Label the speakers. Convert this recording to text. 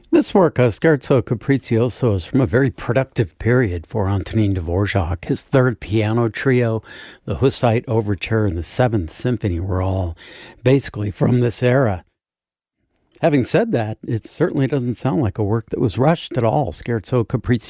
Speaker 1: This work, Scherzo Capriccioso, is from a very productive period for Antonin Dvorak. His third piano trio, the Hussite Overture, and the Seventh Symphony were all basically from this era. Having said that, it certainly doesn't sound like a work that was rushed at all. Scherzo Capriccioso